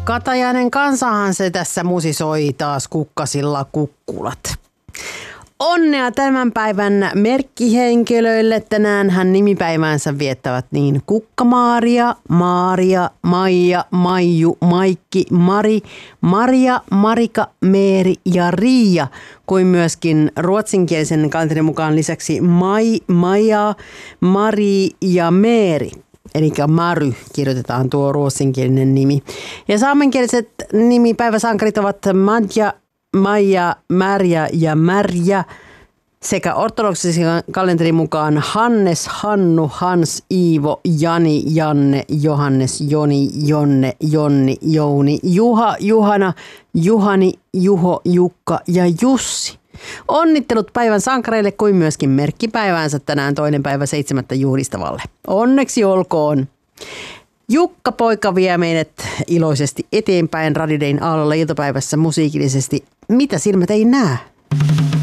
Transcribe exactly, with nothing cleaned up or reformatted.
Katajainen kansahan se tässä musisoi taas kukkasilla kukkulat. Onnea tämän päivän merkkihenkilöille. Tänäänhän nimipäiväänsä viettävät niin Kukka-Maaria, Maaria, Maija, Maiju, Maikki, Mari, Maria, Marika, Meeri ja Riia, kuin myöskin ruotsinkielisen kalenterin mukaan lisäksi Mai, Maja, Mari ja Meeri. Eli Mary kirjoitetaan tuo ruotsinkielinen nimi. Ja saamenkieliset nimipäiväsankarit ovat Madja, Maija, Märjä ja Märjä sekä ortodoksisen kalenterin mukaan Hannes, Hannu, Hans, Iivo, Jani, Janne, Johannes, Joni, Jonne, Jonni, Jouni, Juha, Juhana, Juhani, Juho, Jukka ja Jussi. Onnittelut päivän sankareille kuin myöskin merkkipäiväänsä tänään toinen päivä seitsemättä juhlistavalle. Onneksi olkoon! Jukka poika vie meidät iloisesti eteenpäin Radio Dayn aallolla iltapäivässä musiikillisesti. Mitä silmät ei näe?